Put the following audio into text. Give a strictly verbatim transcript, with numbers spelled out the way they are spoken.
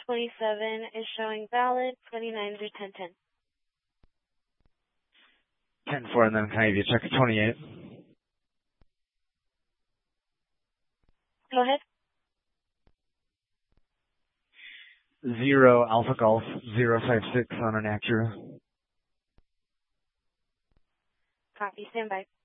twenty-seven is showing valid, twenty-nine through ten ten. ten four, and then can I give you check twenty-eight? Go ahead. Zero Alpha Golf, zero five six on an Acura. Copy, stand by.